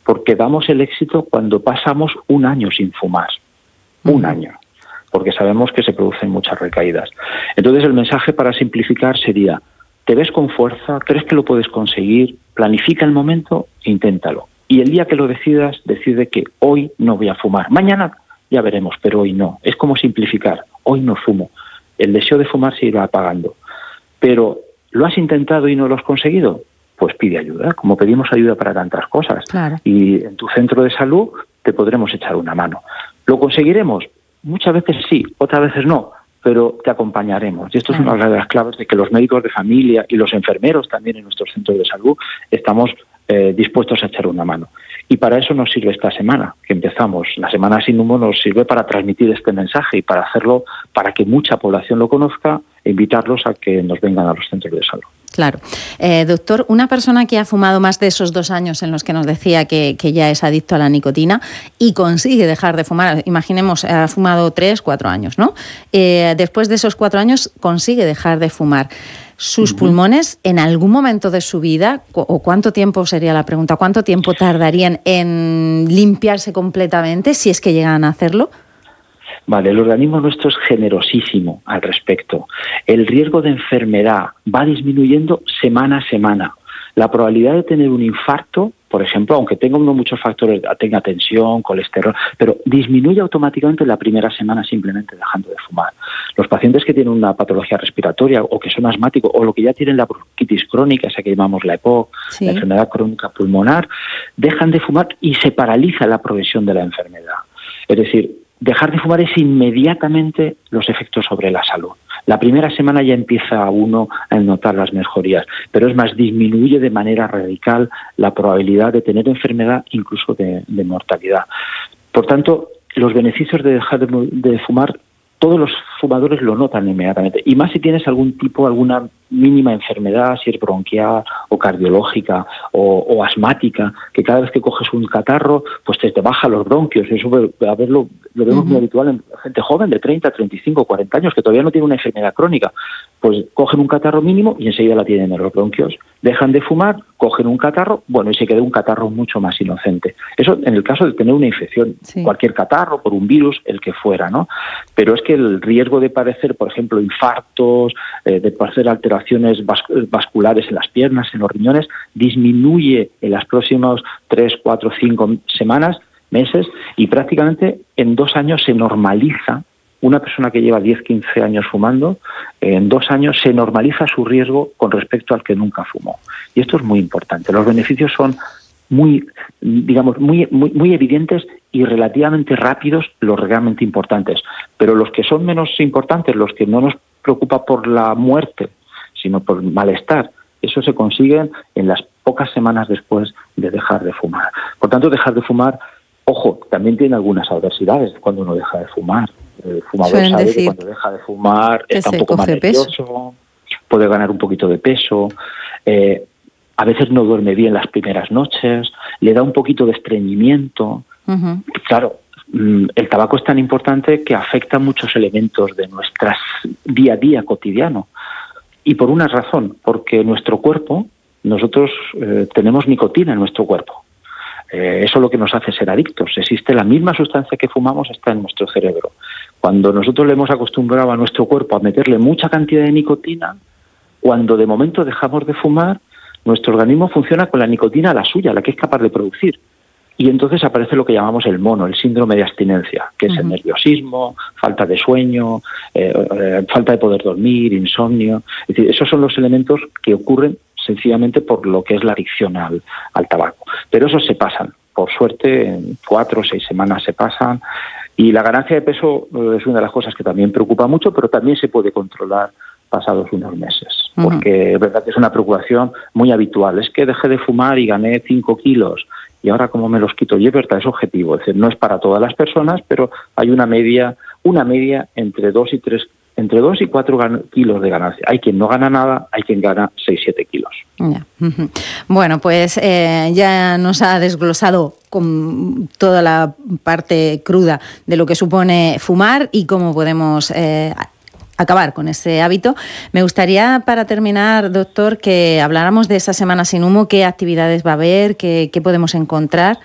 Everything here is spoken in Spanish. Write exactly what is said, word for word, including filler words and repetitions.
porque damos el éxito cuando pasamos un año sin fumar, un uh-huh. año, porque sabemos que se producen muchas recaídas. Entonces el mensaje para simplificar sería: ¿te ves con fuerza? ¿Crees que lo puedes conseguir? Planifica el momento e inténtalo. Y el día que lo decidas, decide que hoy no voy a fumar. Mañana ya veremos, pero hoy no. Es como simplificar. Hoy no fumo. El deseo de fumar se irá apagando. Pero, ¿lo has intentado y no lo has conseguido? Pues pide ayuda, como pedimos ayuda para tantas cosas. Claro. Y en tu centro de salud te podremos echar una mano. ¿Lo conseguiremos? Muchas veces sí, otras veces no, pero te acompañaremos. Y esto claro. es una de las claves de que los médicos de familia y los enfermeros también en nuestros centros de salud estamos eh, dispuestos a echar una mano. Y para eso nos sirve esta semana, que empezamos. La Semana Sin Humo nos sirve para transmitir este mensaje y para hacerlo, para que mucha población lo conozca e invitarlos a que nos vengan a los centros de salud. Claro. Eh, doctor, una persona que ha fumado más de esos dos años en los que nos decía que, que ya es adicto a la nicotina y consigue dejar de fumar, imaginemos, ha fumado tres, cuatro años, ¿no? Eh, después de esos cuatro años consigue dejar de fumar. ¿Sus uh-huh. pulmones en algún momento de su vida, o cuánto tiempo sería la pregunta, cuánto tiempo tardarían en limpiarse completamente si es que llegan a hacerlo? Vale, el organismo nuestro es generosísimo al respecto. El riesgo de enfermedad va disminuyendo semana a semana. La probabilidad de tener un infarto, por ejemplo, aunque tenga uno muchos factores, tenga tensión, colesterol, pero disminuye automáticamente la primera semana simplemente dejando de fumar. Los pacientes que tienen una patología respiratoria o que son asmáticos o lo que ya tienen la bronquitis crónica, esa que llamamos la EPOC, sí. la enfermedad crónica pulmonar, dejan de fumar y se paraliza la progresión de la enfermedad. Es decir, dejar de fumar es inmediatamente los efectos sobre la salud. La primera semana ya empieza uno a notar las mejorías, pero es más, disminuye de manera radical la probabilidad de tener enfermedad, incluso de, de mortalidad. Por tanto, los beneficios de dejar de, de fumar, todos los fumadores lo notan inmediatamente. Y más si tienes algún tipo, alguna mínima enfermedad, si es bronquial o cardiológica o, o asmática, que cada vez que coges un catarro, pues te, te baja los bronquios. Eso a ver, lo, lo vemos uh-huh. muy habitual en gente joven de treinta, treinta y cinco, cuarenta años, que todavía no tiene una enfermedad crónica. Pues cogen un catarro mínimo y enseguida la tienen en los bronquios. Dejan de fumar, cogen un catarro, bueno, y se queda un catarro mucho más inocente. Eso en el caso de tener una infección, sí. cualquier catarro, por un virus, el que fuera, ¿no? Pero es que el riesgo de padecer, por ejemplo, infartos, eh, de padecer alteraciones vas- vasculares en las piernas, en los riñones, disminuye en las próximas tres, cuatro, cinco semanas, meses, y prácticamente en dos años se normaliza. Una persona que lleva diez, quince años fumando, en dos años se normaliza su riesgo con respecto al que nunca fumó. Y esto es muy importante. Los beneficios son muy, digamos, muy, muy, muy evidentes y relativamente rápidos, los realmente importantes. Pero los que son menos importantes, los que no nos preocupa por la muerte, sino por el malestar, eso se consigue en las pocas semanas después de dejar de fumar. Por tanto, dejar de fumar, ojo, también tiene algunas adversidades cuando uno deja de fumar. El fumador Suelen sabe decir que cuando deja de fumar que está un se poco más coge nervioso, peso. puede ganar un poquito de peso, eh, a veces no duerme bien las primeras noches, le da un poquito de estreñimiento. Uh-huh. Claro, el tabaco es tan importante que afecta muchos elementos de nuestro día a día cotidiano. Y por una razón, porque nuestro cuerpo, nosotros eh, tenemos nicotina en nuestro cuerpo. Eh, eso es lo que nos hace ser adictos. Existe la misma sustancia que fumamos, está en nuestro cerebro. Cuando nosotros le hemos acostumbrado a nuestro cuerpo a meterle mucha cantidad de nicotina, cuando de momento dejamos de fumar, nuestro organismo funciona con la nicotina la suya, la que es capaz de producir. Y entonces aparece lo que llamamos el mono, el síndrome de abstinencia, que es uh-huh. el nerviosismo, falta de sueño, eh, eh, falta de poder dormir, insomnio. Es decir, esos son los elementos que ocurren sencillamente por lo que es la adicción al, al tabaco. Pero esos se pasan, por suerte, en cuatro o seis semanas se pasan. Y la ganancia de peso eh, es una de las cosas que también preocupa mucho, pero también se puede controlar pasados unos meses. Uh-huh. Porque es verdad que es una preocupación muy habitual. Es que dejé de fumar y gané cinco kilos. Y ahora, ¿cómo me los quito? Y es verdad, es objetivo. Es decir, no es para todas las personas, pero hay una media, una media entre dos y tres, entre dos y cuatro gan- kilos de ganancia. Hay quien no gana nada, hay quien gana seis, siete kilos. Ya. Uh-huh. Bueno, pues eh, ya nos ha desglosado con toda la parte cruda de lo que supone fumar y cómo podemos eh, acabar con ese hábito. Me gustaría, para terminar, doctor, que habláramos de esa Semana Sin Humo, qué actividades va a haber, qué, qué podemos encontrar.